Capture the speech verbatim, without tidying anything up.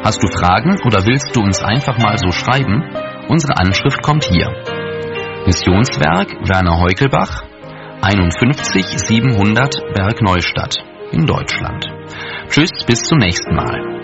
Hast du Fragen oder willst du uns einfach mal so schreiben? Unsere Anschrift kommt hier. Missionswerk Werner Heukelbach, einundfünfzig siebenhundert Bergneustadt in Deutschland. Tschüss, bis zum nächsten Mal.